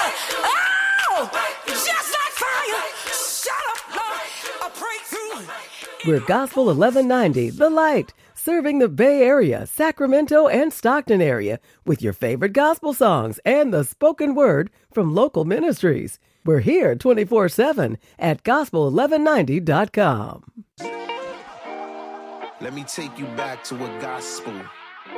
Oh, just like fire. Shut up, Lord. A breakthrough. We're Gospel 1190, The Light, serving the Bay Area, Sacramento, and Stockton area with your favorite gospel songs and the spoken word from local ministries. We're here 24/7 at gospel1190.com. Let me take you back to a gospel